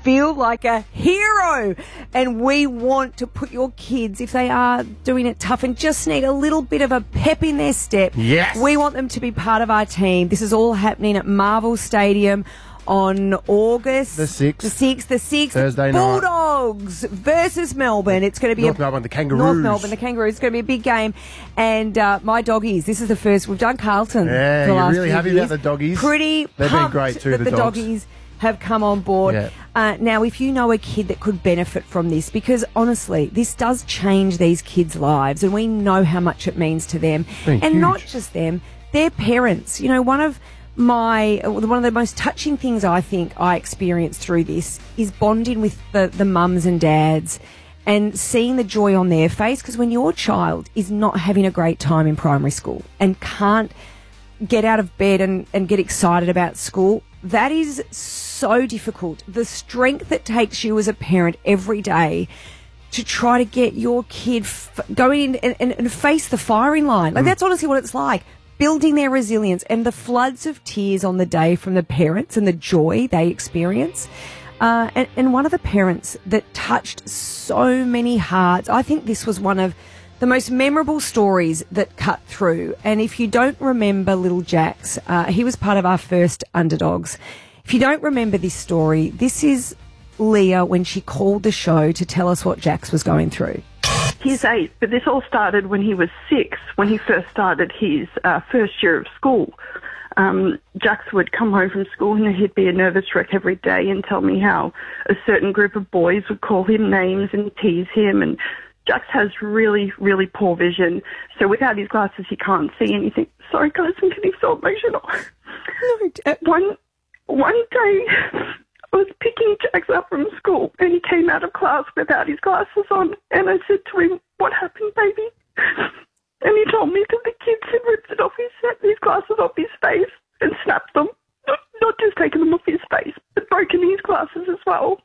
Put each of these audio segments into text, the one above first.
feel like a hero. And we want to put your kids, if they are doing it tough and just need a little bit of a pep in their step, yes, we want them to be part of our team. This is all happening at Marvel Stadium on August the 6th. Thursday night. Bulldogs versus Melbourne. It's going to be North Melbourne, the Kangaroos. North Melbourne, the Kangaroos. It's going to be a big game. And my doggies, this is the first. We've done Carlton. Yeah, for the you're last really few happy years. about the doggies. Pretty They've been pumped great too, that the the dogs. doggies have come on board. Yeah. Now, if you know a kid that could benefit from this, because honestly, this does change these kids' lives, and we know how much it means to them. And huge. not just them, their parents. You know, one of the most touching things I think I experienced through this is bonding with the mums and dads and seeing the joy on their face, because when your child is not having a great time in primary school and can't get out of bed and get excited about school, that is so difficult. The strength it takes you as a parent every day to try to get your kid going in and face the firing line. Like, that's honestly what it's like. Building their resilience, and the floods of tears on the day from the parents and the joy they experience. And one of the parents that touched so many hearts, I think this was one of the most memorable stories that cut through. And if you don't remember little Jax, he was part of our first Underdogs. If you don't remember this story, this is Leah when she called the show to tell us what Jax was going through. He's 8, but this all started when he was 6, when he first started his first year of school. Jax would come home from school and he'd be a nervous wreck every day and tell me how a certain group of boys would call him names and tease him. And Jax has really, really poor vision, so without his glasses he can't see anything. Sorry guys, I'm getting so emotional. One day I was picking Jax up from school and he came out of class without his glasses on, and I said to him, "What happened, baby?" And he told me that the kids had ripped his glasses off his face and snapped them. Not just taken them off his face, but broken his glasses as well.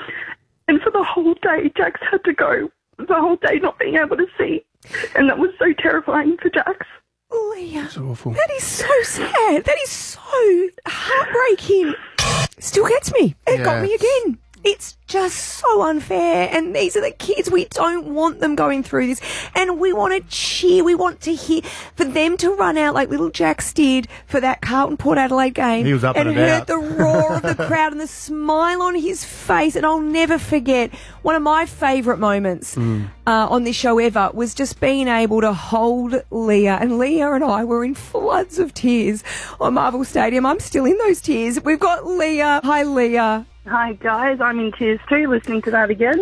And for the whole day, Jax had to go the whole day not being able to see. And that was so terrifying for Jax. Leah, that's awful. That is so sad. That is so heartbreaking. Still gets me. It got me again. It's just so unfair. And these are the kids. We don't want them going through this. And we want to cheer. We want to hear for them to run out like little Jax did for that Carlton Port Adelaide game. He was up and heard about. the roar of the crowd and the smile on his face. And I'll never forget one of my favourite moments on this show ever was just being able to hold Leah. And Leah and I were in floods of tears on Marvel Stadium. I'm still in those tears. We've got Leah. Hi, Leah. Hi guys, I'm in tears too listening to that again.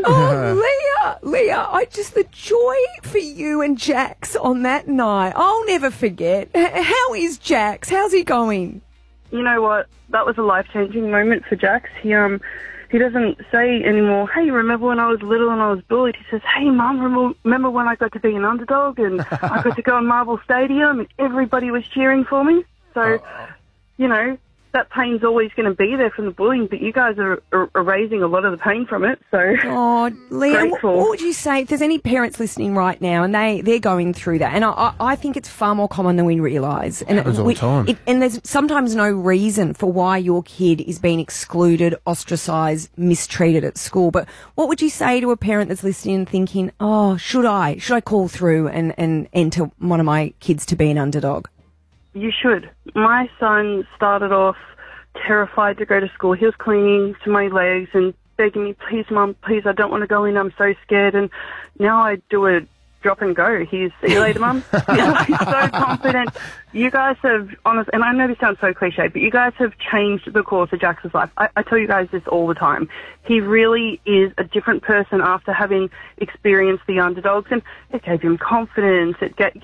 Oh, Leah, the joy for you and Jax on that night, I'll never forget. How is Jax? How's he going? You know what? That was a life-changing moment for Jax. He doesn't say anymore, "Hey, remember when I was little and I was bullied?" He says, "Hey, Mum, remember when I got to be an underdog and I got to go on Marvel Stadium and everybody was cheering for me?" So, you know, that pain's always going to be there from the bullying, but you guys are erasing a lot of the pain from it. So, Leah, what would you say if there's any parents listening right now and they're going through that? And I think it's far more common than we realise. And it happens all the time. And there's sometimes no reason for why your kid is being excluded, ostracised, mistreated at school. But what would you say to a parent that's listening and thinking, "Oh, should I call through and enter one of my kids to be an underdog?" You should. My son started off terrified to go to school. He was clinging to my legs and begging me, "Please, Mum, please, I don't want to go in. I'm so scared." And now I do a drop and go. He's, "See you later, Mum." He's so confident. You guys have, honest, and I know this sounds so cliche, but you guys have changed the course of Jax's life. I tell you guys this all the time. He really is a different person after having experienced the Underdogs, and it gave him confidence.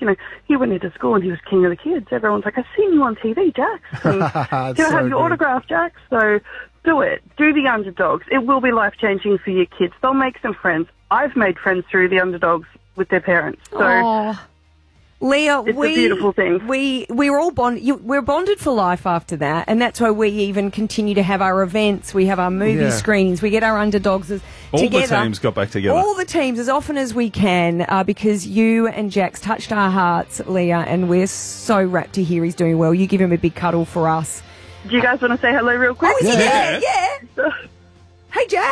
He went into school and he was king of the kids. Everyone's like, "I've seen you on TV, Jax. Can I have your autograph, Jax?" So do it. Do the Underdogs. It will be life-changing for your kids. They'll make some friends. I've made friends through the Underdogs with their parents. So Leah, it's a beautiful thing. We're all bonded. We're bonded for life after that, and that's why we even continue to have our events. We have our movie screenings. We get our Underdogs together. All the teams got back together. All the teams as often as we can, because you and Jax touched our hearts, Leah, and we're so rapt to hear he's doing well. You give him a big cuddle for us. Do you guys want to say hello real quick? Oh, yeah. Hey, Jax.